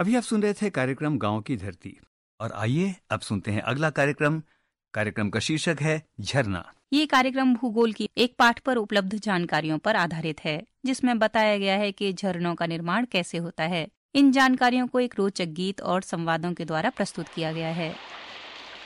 अभी आप सुन रहे थे कार्यक्रम गांव की धरती। और आइए अब सुनते हैं अगला कार्यक्रम का शीर्षक है झरना। ये कार्यक्रम भूगोल की एक पाठ पर उपलब्ध जानकारियों पर आधारित है, जिसमें बताया गया है कि झरनों का निर्माण कैसे होता है। इन जानकारियों को एक रोचक गीत और संवादों के द्वारा प्रस्तुत किया गया है।